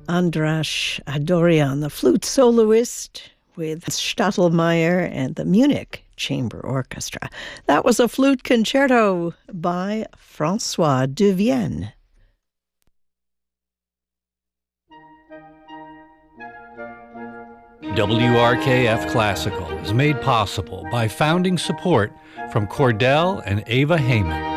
Andras Adorian, the flute soloist with Stadlmeier and the Munich Chamber Orchestra. That was a flute concerto by Francois de Vienne. WRKF Classical is made possible by founding support from Cordell and Ava Heyman.